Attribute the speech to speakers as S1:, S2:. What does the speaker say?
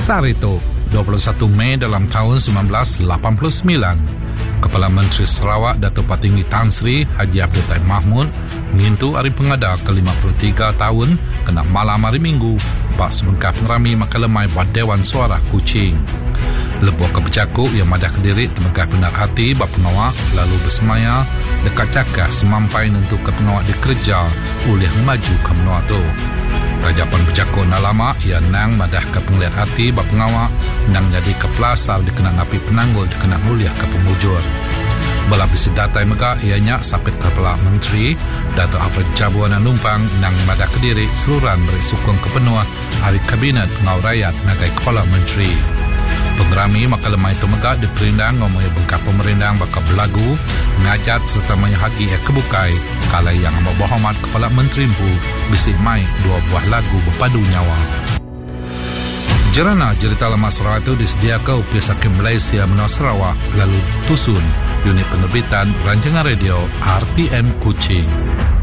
S1: Sarito, 21 Mei dalam tahun 1989, Kepala Menteri Sarawak Datuk Patinggi Tan Sri Haji Abdul Taib Mahmud mengintu hari pengada ke-53 tahun kena malam hari Minggu bak sebengkah pengerami makalemai Dewan Suara Kuching. Lebuh kebercakuk yang madah kediri temegah benar hati bak pengawak lalu bersemaya dekat cakah semampai untuk ke pengawak dikerja oleh maju ke menua tu. Rajapan bercakuk nak lama ia nang madah ke penglihat hati bak pengawak nang jadi ke pelasar dikenal napi penanggul dikenal mulia ke pemujur. Belapisi datai megah ianya sapit Kepala Menteri Datuk Alfred Jabuana Numpang nang madah kediri seluruhan beri sukong kepenuh hari Kabinet Pengau Rakyat nagai Kepala Menteri. Pengerami makalemai itu megah diperindang ngomongnya bengkak pemerintah bakal berlagu ngajat serta menyahagi kebukai kala yang membohomat Kepala Menteri Mpu bisik mai dua buah lagu berpadu nyawa. Jerana cerita lama Sarawak itu disediakan Upis Hakim Malaysia menua Sarawak lalu ditusun unit penerbitan rancangan radio RTM Kuching.